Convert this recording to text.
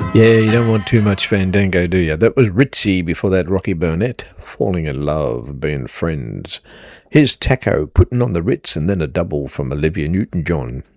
Yeah, you don't want too much Fandango, do you? That was Ritzy before that, Rocky Burnett. Falling in Love, being friends. Here's Taco putting on the Ritz and then a double from Olivia Newton-John.